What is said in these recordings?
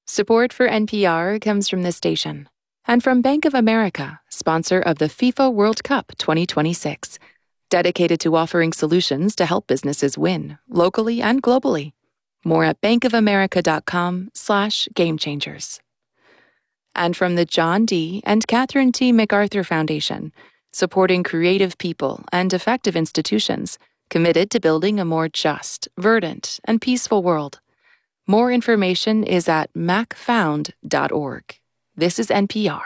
Support for NPR comes from this station and from Bank of America, sponsor of the FIFA World Cup 2026, dedicated to offering solutions to help businesses win, locally and globally. More at bankofamerica.com/gamechangers. And from the John D. and Catherine T. MacArthur Foundation, supporting creative people and effective institutions committed to building a more just, verdant, and peaceful world. More information is at macfound.org. This is NPR.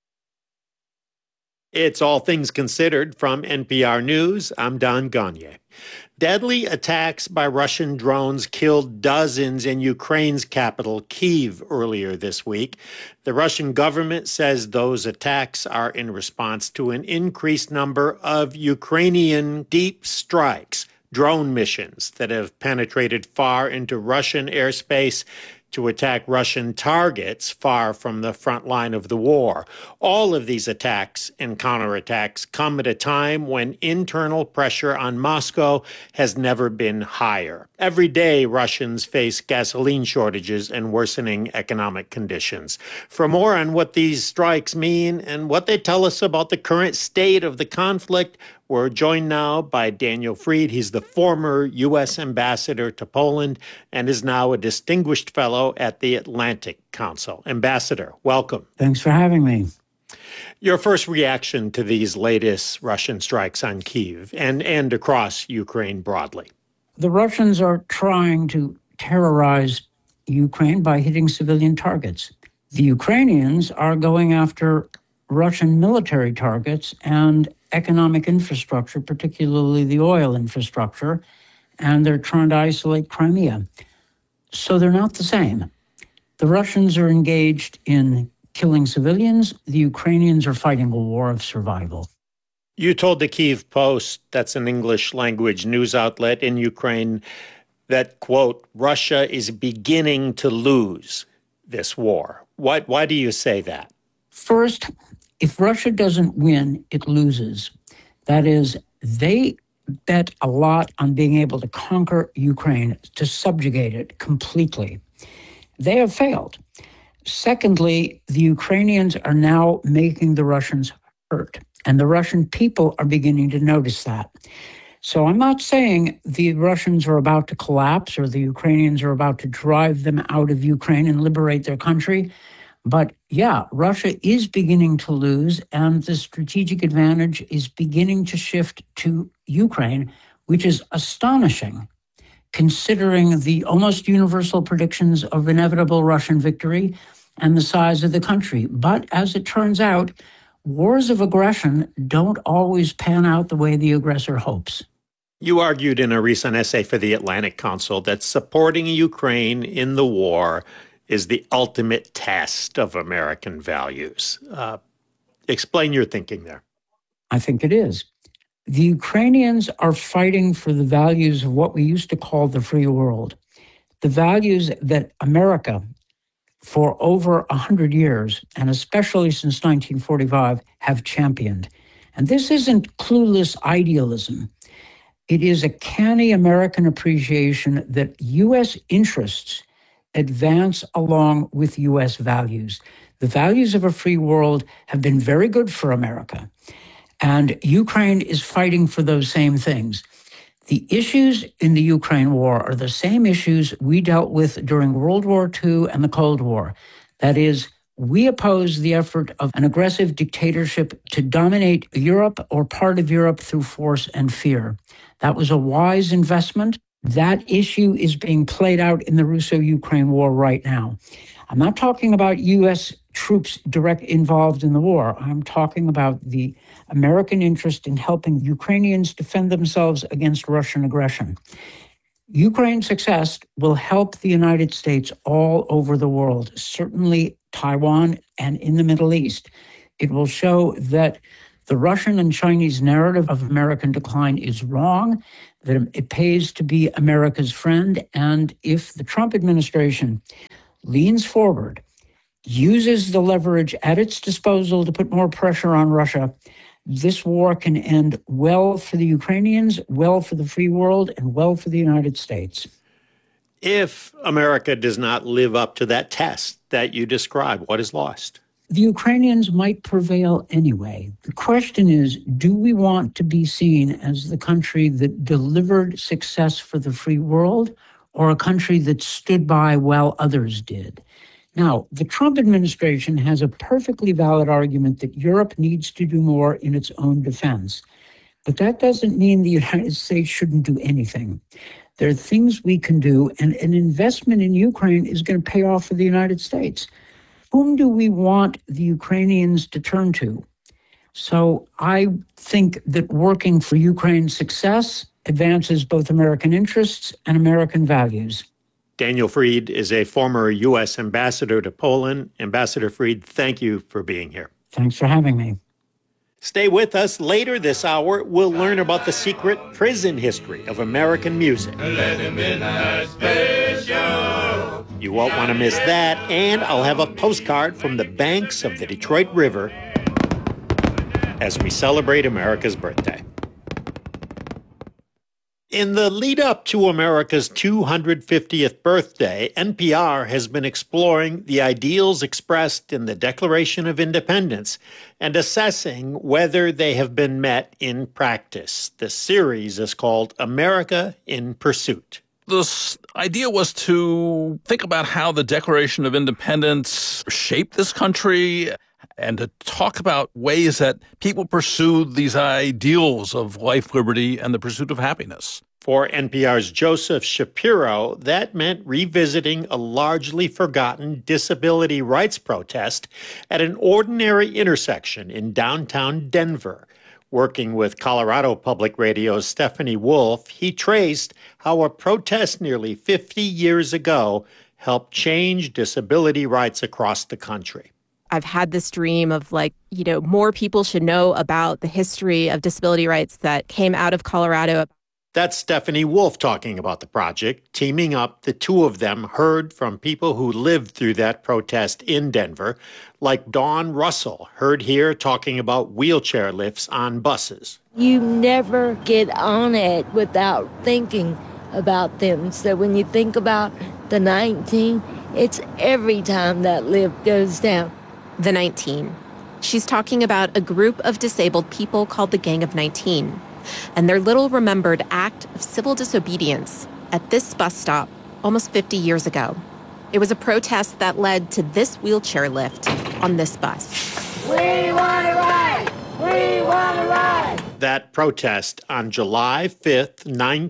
It's All Things Considered from NPR News. I'm Don Gagné. Deadly attacks by Russian drones killed dozens in Ukraine's capital, Kyiv, earlier this week. The Russian government says those attacks are in response to an increased number of Ukrainian deep strikes, drone missions that have penetrated far into Russian airspace to attack Russian targets far from the front line of the war. All of these attacks and counterattacks come at a time when internal pressure on Moscow has never been higher. Every day, Russians face gasoline shortages and worsening economic conditions. For more on what these strikes mean and what they tell us about the current state of the conflict, we're joined now by Daniel Fried. He's the former U.S. ambassador to Poland and is now a distinguished fellow at the Atlantic Council. Ambassador, welcome. Thanks for having me. Your first reaction to these latest Russian strikes on Kyiv and across Ukraine broadly? The Russians are trying to terrorize Ukraine by hitting civilian targets. The Ukrainians are going after Russian military targets and economic infrastructure, particularly the oil infrastructure, and they're trying to isolate Crimea. So they're not the same. The Russians are engaged in killing civilians. The Ukrainians are fighting a war of survival. You told the Kyiv Post, that's an English language news outlet in Ukraine, that, quote, Russia is beginning to lose this war. Why do you say that? First, if Russia doesn't win, it loses. That is, they bet a lot on being able to conquer Ukraine, to subjugate it completely. They have failed. Secondly, the Ukrainians are now making the Russians hurt, and the Russian people are beginning to notice that. So I'm not saying the Russians are about to collapse or the Ukrainians are about to drive them out of Ukraine and liberate their country. But yeah, Russia is beginning to lose, and the strategic advantage is beginning to shift to Ukraine, which is astonishing, considering the almost universal predictions of inevitable Russian victory and the size of the country. But as it turns out, wars of aggression don't always pan out the way the aggressor hopes. You argued in a recent essay for the Atlantic Council that supporting Ukraine in the war is the ultimate test of American values. Explain your thinking there. I think it is. The Ukrainians are fighting for the values of what we used to call the free world, the values that America, for over 100 years, and especially since 1945, have championed. And this isn't clueless idealism. It is a canny American appreciation that U.S. interests advance along with U.S. values. The values of a free world have been very good for America, and Ukraine is fighting for those same things. The issues in the Ukraine war are the same issues we dealt with during World War II and the Cold War. That is, we oppose the effort of an aggressive dictatorship to dominate Europe or part of Europe through force and fear. That was a wise investment. That issue is being played out in the Russo-Ukraine war right now. I'm not talking about U.S. troops direct involved in the war. I'm talking about the American interest in helping Ukrainians defend themselves against Russian aggression. Ukraine's success will help the United States all over the world, certainly Taiwan and in the Middle East. It will show that the Russian and Chinese narrative of American decline is wrong, that it pays to be America's friend, and if the Trump administration leans forward, uses the leverage at its disposal to put more pressure on Russia, this war can end well for the Ukrainians, well for the free world, and well for the United States. If America does not live up to that test that you described, what is lost? The Ukrainians might prevail anyway. The question is, do we want to be seen as the country that delivered success for the free world, or a country that stood by while others did? Now, the Trump administration has a perfectly valid argument that Europe needs to do more in its own defense. But that doesn't mean the United States shouldn't do anything. There are things we can do, and an investment in Ukraine is going to pay off for the United States. Whom do we want the Ukrainians to turn to? So I think that working for Ukraine's success advances both American interests and American values. Daniel Fried is a former U.S. ambassador to Poland. Ambassador Fried, thank you for being here. Thanks for having me. Stay with us. Later this hour, we'll learn about the secret prison history of American music. You won't want to miss that, and I'll have a postcard from the banks of the Detroit River as we celebrate America's birthday. In the lead up to America's 250th birthday, NPR has been exploring the ideals expressed in the Declaration of Independence and assessing whether they have been met in practice. The series is called America in Pursuit. This idea was to think about how the Declaration of Independence shaped this country and to talk about ways that people pursue these ideals of life, liberty, and the pursuit of happiness. For NPR's Joseph Shapiro, that meant revisiting a largely forgotten disability rights protest at an ordinary intersection in downtown Denver. Working with Colorado Public Radio's Stephanie Wolf, he traced how a protest nearly 50 years ago helped change disability rights across the country. I've had this dream of more people should know about the history of disability rights that came out of Colorado. That's Stephanie Wolf talking about the project. Teaming up, the two of them heard from people who lived through that protest in Denver, like Dawn Russell, heard here talking about wheelchair lifts on buses. You never get on it without thinking about them. So when you think about the 19, it's every time that lift goes down. The 19. She's talking about a group of disabled people called the Gang of 19 and their little remembered act of civil disobedience at this bus stop almost 50 years ago. It was a protest that led to this wheelchair lift on this bus. We want to ride! We want to ride! That protest on July 5th,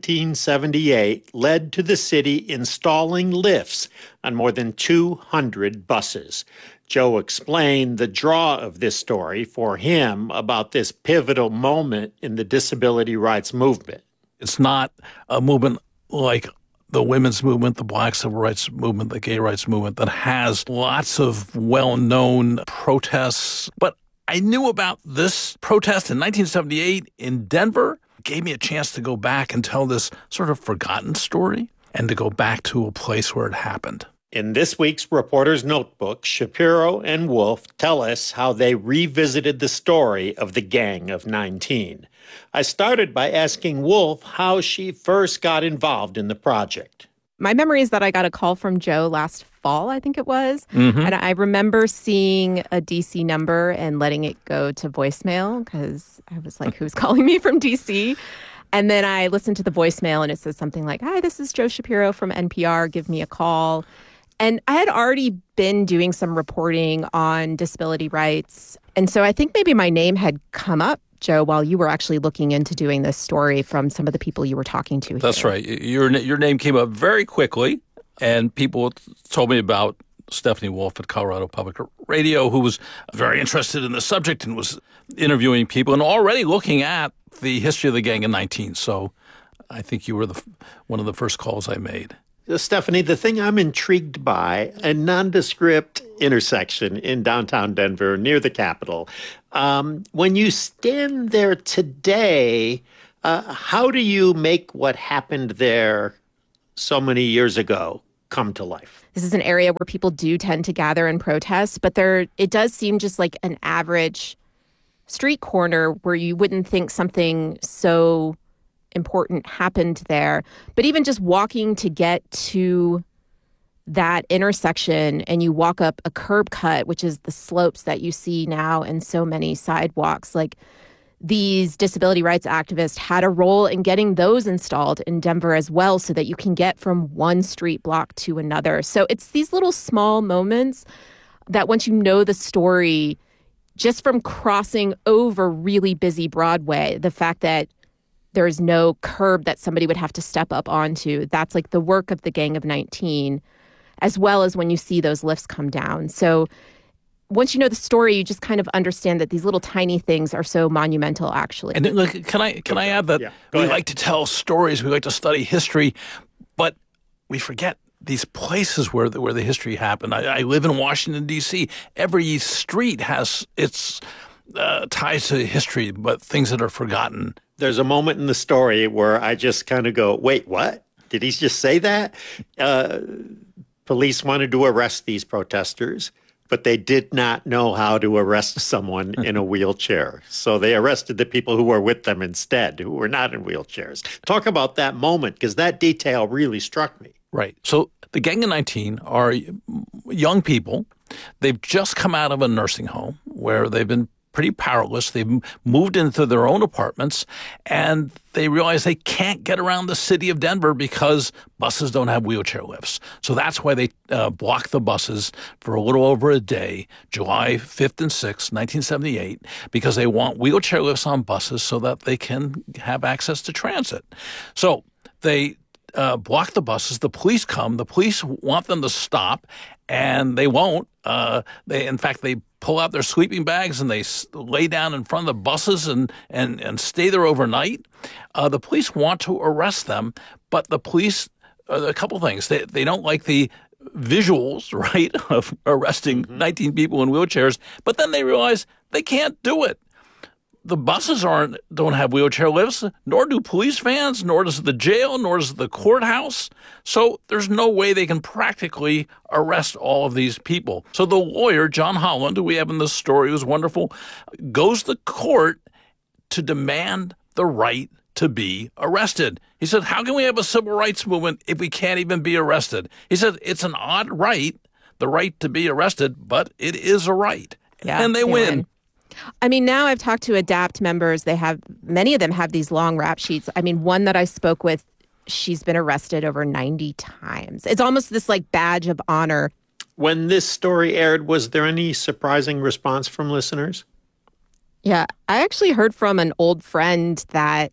1978, led to the city installing lifts on more than 200 buses. Joe explained the draw of this story for him about this pivotal moment in the disability rights movement. It's not a movement like the women's movement, the black civil rights movement, the gay rights movement that has lots of well-known protests. But I knew about this protest in 1978 in Denver. It gave me a chance to go back and tell this sort of forgotten story and to go back to a place where it happened. In this week's Reporter's Notebook, Shapiro and Wolf tell us how they revisited the story of the Gang of 19. I started by asking Wolf how she first got involved in the project. My memory is that I got a call from Joe last fall, I think it was. Mm-hmm. And I remember seeing a DC number and letting it go to voicemail because I was like, who's calling me from DC? And then I listened to the voicemail and it says something like, hi, this is Joe Shapiro from NPR. Give me a call. And I had already been doing some reporting on disability rights. And so I think maybe my name had come up, Joe, while you were actually looking into doing this story from some of the people you were talking to here. That's right. Your name came up very quickly, and people told me about Stephanie Wolf at Colorado Public Radio, who was very interested in the subject and was interviewing people and already looking at the history of the Gang of 19. So I think you were one of the first calls I made. Stephanie, the thing I'm intrigued by, a nondescript intersection in downtown Denver near the Capitol. When you stand there today, how do you make what happened there so many years ago come to life? This is an area where people do tend to gather and protest, but it does seem just like an average street corner where you wouldn't think something so important happened there. But even just walking to get to that intersection, and you walk up a curb cut, which is the slopes that you see now in so many sidewalks, like these disability rights activists had a role in getting those installed in Denver as well, so that you can get from one street block to another. So it's these little small moments that once you know the story, just from crossing over really busy Broadway, the fact that there's no curb that somebody would have to step up onto, that's like the work of the Gang of 19, as well as when you see those lifts come down. So once you know the story, you just kind of understand that these little tiny things are so monumental, actually. And look, can I add that we like to tell stories, we like to study history, but we forget these places where the history happened. I live in Washington, D.C. Every street has its ties to history, but things that are forgotten. There's a moment in the story where I just kind of go, wait, what? Did he just say that? Police wanted to arrest these protesters, but they did not know how to arrest someone in a wheelchair. So they arrested the people who were with them instead, who were not in wheelchairs. Talk about that moment, because that detail really struck me. Right. So the Gang of 19 are young people. They've just come out of a nursing home where they've been pretty powerless. They've moved into their own apartments, and they realize they can't get around the city of Denver because buses don't have wheelchair lifts. So that's why they blocked the buses for a little over a day, July 5th and 6th, 1978, because they want wheelchair lifts on buses so that they can have access to transit. So they block the buses. The police come. The police want them to stop, and they won't. In fact, they pull out their sleeping bags and they lay down in front of the buses and stay there overnight. The police want to arrest them, but the police, a couple things. They don't like the visuals, right, of arresting 19 people in wheelchairs, but then they realize they can't do it. The buses don't have wheelchair lifts, nor do police vans, nor does the jail, nor does the courthouse. So there's no way they can practically arrest all of these people. So the lawyer, John Holland, who we have in this story, who's wonderful, goes to court to demand the right to be arrested. He said, how can we have a civil rights movement if we can't even be arrested? He said, it's an odd right, the right to be arrested, but it is a right. Yeah, and they win. I mean, now I've talked to ADAPT members. Many of them have these long rap sheets. I mean, one that I spoke with, she's been arrested over 90 times. It's almost this like badge of honor. When this story aired, was there any surprising response from listeners? Yeah, I actually heard from an old friend that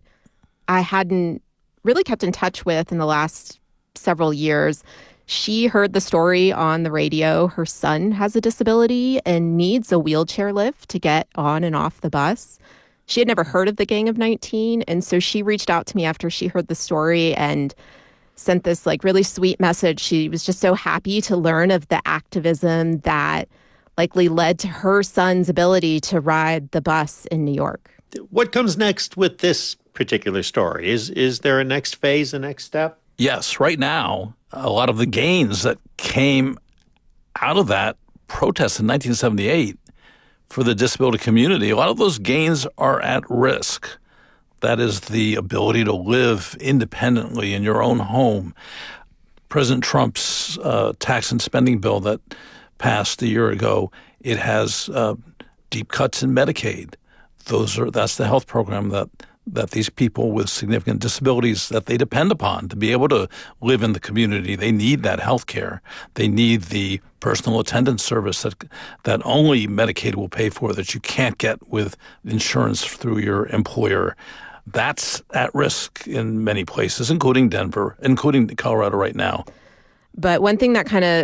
I hadn't really kept in touch with in the last several years. She heard the story on the radio. Her son has a disability and needs a wheelchair lift to get on and off the bus. She had never heard of the Gang of 19, and so she reached out to me after she heard the story and sent this like really sweet message. She was just so happy to learn of the activism that likely led to her son's ability to ride the bus in New York. What comes next with this particular story? Is there a next phase, a next step? Yes, right now, a lot of the gains that came out of that protest in 1978 for the disability community, a lot of those gains are at risk. That is the ability to live independently in your own home. President Trump's tax and spending bill that passed a year ago, it has deep cuts in Medicaid. That's the health program that these people with significant disabilities that they depend upon to be able to live in the community. They need that health care. They need the personal attendance service that only Medicaid will pay for, that you can't get with insurance through your employer. That's at risk in many places, including Denver, including Colorado right now. But one thing that kind of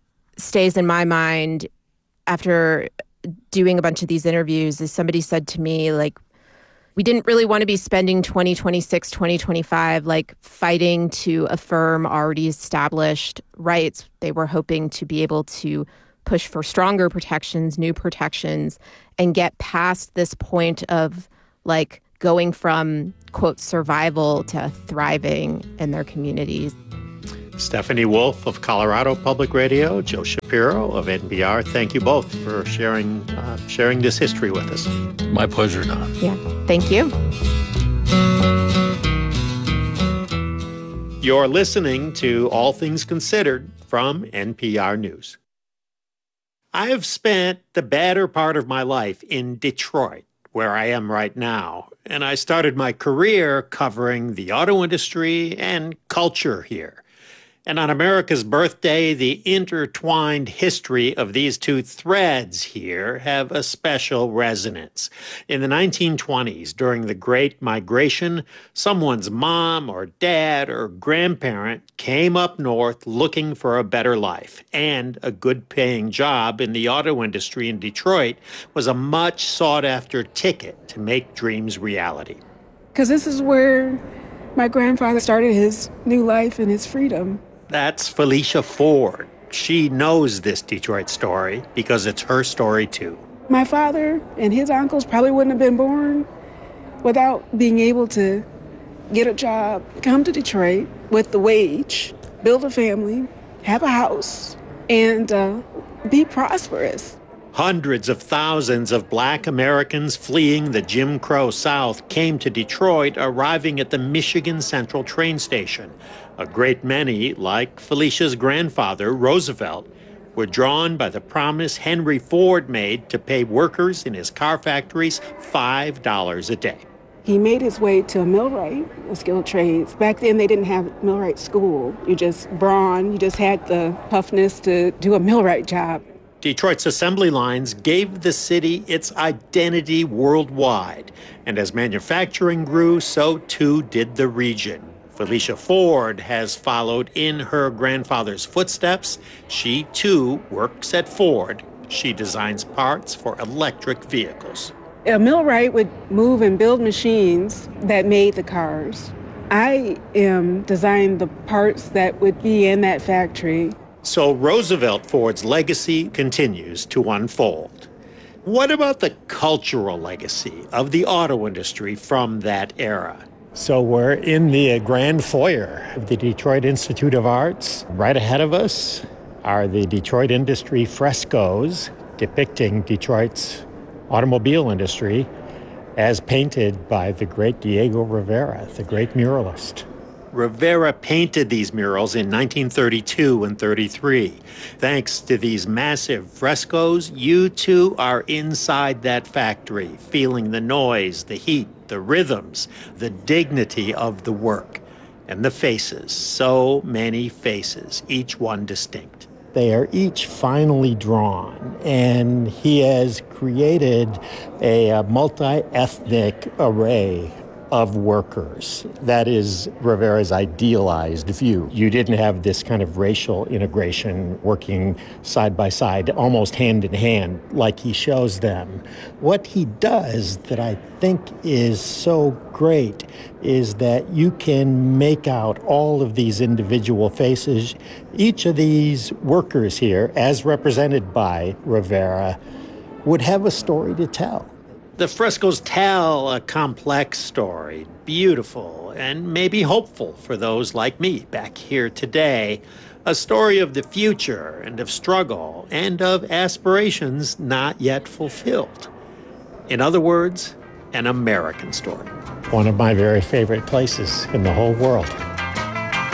stays in my mind after doing a bunch of these interviews is somebody said to me, like, we didn't really want to be spending 2026, 2025, like fighting to affirm already established rights. They were hoping to be able to push for stronger protections, new protections, and get past this point of like going from, quote, survival to thriving in their communities. Stephanie Wolf of Colorado Public Radio, Joe Shapiro of NPR. Thank you both for sharing this history with us. My pleasure, Don. Yeah, thank you. You're listening to All Things Considered from NPR News. I have spent the better part of my life in Detroit, where I am right now, and I started my career covering the auto industry and culture here. And on America's birthday, the intertwined history of these two threads here have a special resonance. In the 1920s, during the Great Migration, someone's mom or dad or grandparent came up north looking for a better life, and a good-paying job in the auto industry in Detroit was a much sought-after ticket to make dreams reality. Because this is where my grandfather started his new life and his freedom. That's Felicia Ford. She knows this Detroit story because it's her story, too. My father and his uncles probably wouldn't have been born without being able to get a job, come to Detroit with the wage, build a family, have a house, and be prosperous. Hundreds of thousands of Black Americans fleeing the Jim Crow South came to Detroit, arriving at the Michigan Central train station. A great many, like Felicia's grandfather, Roosevelt, were drawn by the promise Henry Ford made to pay workers in his car factories $5 a day. He made his way to a millwright, a skilled trades. Back then, they didn't have millwright school. You just brawn, you just had the toughness to do a millwright job. Detroit's assembly lines gave the city its identity worldwide. And as manufacturing grew, so too did the region. Felicia Ford has followed in her grandfather's footsteps. She, too, works at Ford. She designs parts for electric vehicles. A millwright would move and build machines that made the cars. I designed the parts that would be in that factory. So Roosevelt Ford's legacy continues to unfold. What about the cultural legacy of the auto industry from that era? So we're in the grand foyer of the Detroit Institute of Arts. Right ahead of us are the Detroit industry frescoes depicting Detroit's automobile industry as painted by the great Diego Rivera, the great muralist. Rivera painted these murals in 1932 and 33. Thanks to these massive frescoes, you too are inside that factory, feeling the noise, the heat, the rhythms, the dignity of the work, and the faces, so many faces, each one distinct. They are each finely drawn, and he has created a multi-ethnic array of workers. That is Rivera's idealized view. You didn't have this kind of racial integration working side by side, almost hand in hand, like he shows them. What he does that I think is so great is that you can make out all of these individual faces. Each of these workers here, as represented by Rivera, would have a story to tell. The frescoes tell a complex story, beautiful and maybe hopeful for those like me back here today. A story of the future and of struggle and of aspirations not yet fulfilled. In other words, an American story. One of my very favorite places in the whole world.